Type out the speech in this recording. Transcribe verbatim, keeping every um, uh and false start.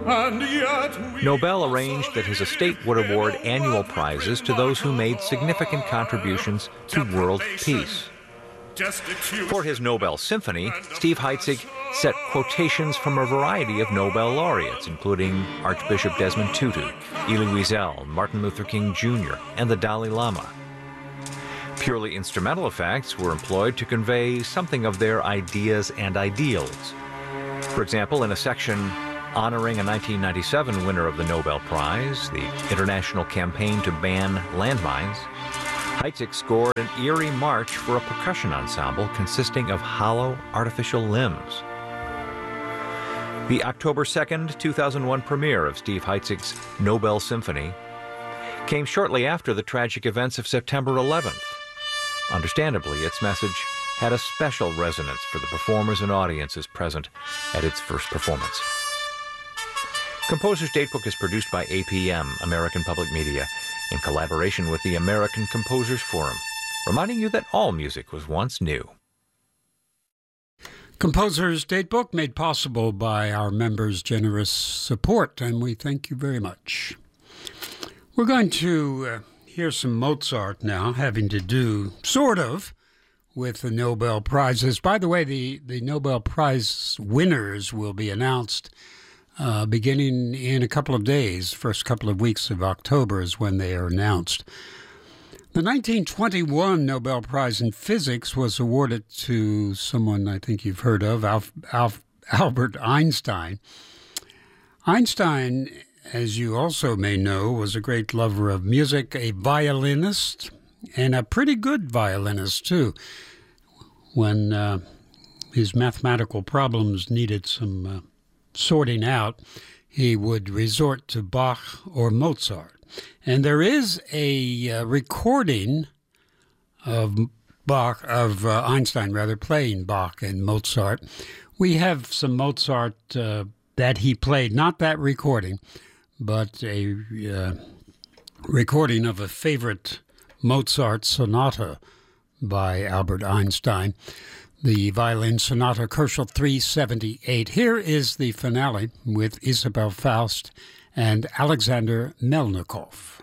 and yet we Nobel arranged that his estate would award annual prizes to those who made significant contributions to world peace. For his Nobel Symphony, Steve Heitzig set quotations from a variety of Nobel laureates, including Archbishop Desmond Tutu, Elie Wiesel, Martin Luther King Junior, and the Dalai Lama. Purely instrumental effects were employed to convey something of their ideas and ideals. For example, in a section honoring a nineteen ninety-seven winner of the Nobel Prize, the International Campaign to Ban Landmines, Heitzig scored an eerie march for a percussion ensemble consisting of hollow artificial limbs. The October second, two thousand one premiere of Steve Heitzig's Nobel Symphony came shortly after the tragic events of September eleventh. Understandably, its message had a special resonance for the performers and audiences present at its first performance. Composer's Datebook is produced by A P M, American Public Media, in collaboration with the American Composers Forum, reminding you that all music was once new. Composer's Datebook made possible by our members' generous support, and we thank you very much. We're going to uh, hear some Mozart now, having to do, sort of, with the Nobel Prizes. By the way, the, the Nobel Prize winners will be announced Uh, beginning in a couple of days. First couple of weeks of October is when they are announced. The nineteen twenty-one Nobel Prize in Physics was awarded to someone I think you've heard of, Alf, Alf, Albert Einstein. Einstein, as you also may know, was a great lover of music, a violinist, and a pretty good violinist, too. When uh, his mathematical problems needed some Uh, sorting out, he would resort to Bach or Mozart. And there is a uh, recording of Bach, of uh, Einstein, rather, playing Bach and Mozart. We have some Mozart uh, that he played, not that recording, but a uh, recording of a favorite Mozart sonata by Albert Einstein, the Violin Sonata Kochel three seventy-eight. Here is the finale with Isabel Faust and Alexander Melnikov.